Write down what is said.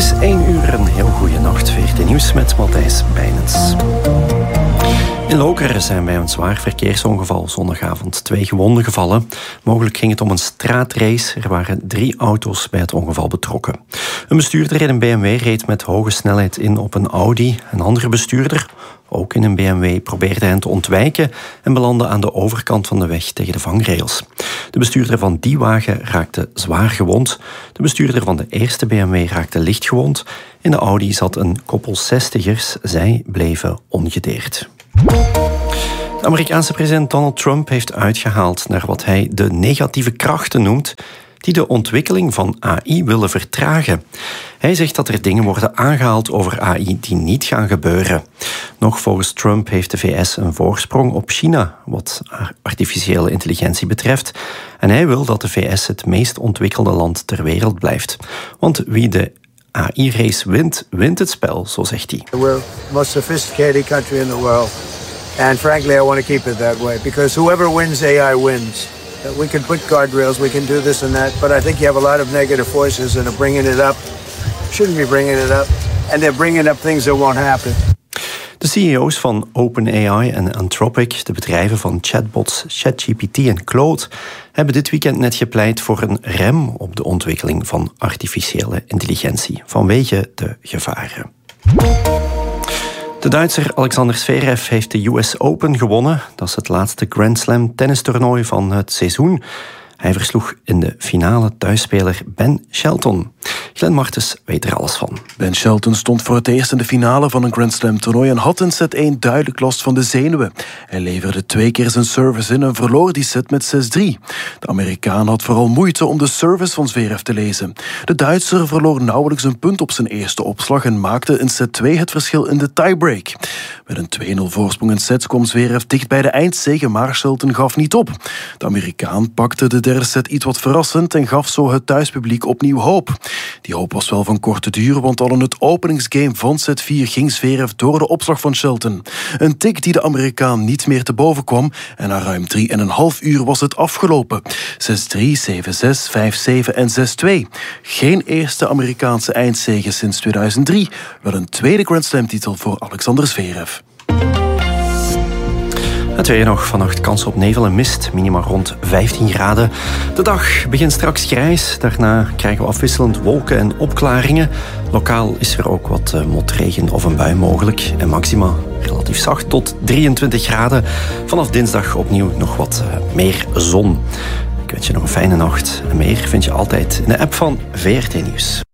is 1 uur, een heel goede nacht. VRT Nieuws met Matthijs Bijnens. In Lokeren zijn bij een zwaar verkeersongeval zondagavond 2 gewonden gevallen. Mogelijk ging het om een straatrace. Er waren 3 auto's bij het ongeval betrokken. Een bestuurder in een BMW reed met hoge snelheid in op een Audi. Een andere bestuurder, ook in een BMW, probeerde hen te ontwijken en belandde aan de overkant van de weg tegen de vangrails. De bestuurder van die wagen raakte zwaar gewond. De bestuurder van de eerste BMW raakte licht gewond. In de Audi zat een koppel 60ers. Zij bleven ongedeerd. De Amerikaanse president Donald Trump heeft uitgehaald naar wat hij de negatieve krachten noemt die de ontwikkeling van AI willen vertragen. Hij zegt dat er dingen worden aangehaald over AI die niet gaan gebeuren. Nog volgens Trump heeft de VS een voorsprong op China wat artificiële intelligentie betreft. En hij wil dat de VS het meest ontwikkelde land ter wereld blijft. Want wie de AI-race wint, wint het spel, zo zegt hij. We're the most sophisticated country in the world. And frankly, I want to keep it that way. Because whoever wins AI wins. We can put guardrails, we can do this and that. But I think you have a lot of negative voices that are bringing it up. Shouldn't be bringing it up. And they're bringing up things that won't happen. De CEO's van OpenAI en Anthropic, de bedrijven van chatbots ChatGPT en Claude, hebben dit weekend net gepleit voor een rem op de ontwikkeling van artificiële intelligentie vanwege de gevaren. De Duitser Alexander Zverev heeft de US Open gewonnen. Dat is het laatste Grand Slam tennistoernooi van het seizoen. Hij versloeg in de finale thuisspeler Ben Shelton. Glenn Martens weet er alles van. Ben Shelton stond voor het eerst in de finale van een Grand Slam toernooi en had in set 1 duidelijk last van de zenuwen. Hij leverde 2 keer zijn service in en verloor die set met 6-3. De Amerikaan had vooral moeite om de service van Zverev te lezen. De Duitser verloor nauwelijks een punt op zijn eerste opslag en maakte in set 2 het verschil in de tiebreak. Met een 2-0 voorsprong in sets kwam Zverev dicht bij de eindzege, maar Shelton gaf niet op. De Amerikaan pakte de derde set iets wat verrassend en gaf zo het thuispubliek opnieuw hoop. Die hoop was wel van korte duur, want al in het openingsgame van set 4 ging Zverev door de opslag van Shelton. Een tik die de Amerikaan niet meer te boven kwam en na ruim 3,5 uur was het afgelopen. 6-3, 7-6, 5-7 en 6-2. Geen eerste Amerikaanse eindzege sinds 2003, wel een tweede Grand Slam titel voor Alexander Zverev. Het weer nog, vannacht kans op nevel en mist, minima rond 15 graden. De dag begint straks grijs, daarna krijgen we afwisselend wolken en opklaringen. Lokaal is er ook wat motregen of een bui mogelijk. En maxima relatief zacht tot 23 graden. Vanaf dinsdag opnieuw nog wat meer zon. Ik wens je nog een fijne nacht. En meer vind je altijd in de app van VRT Nieuws.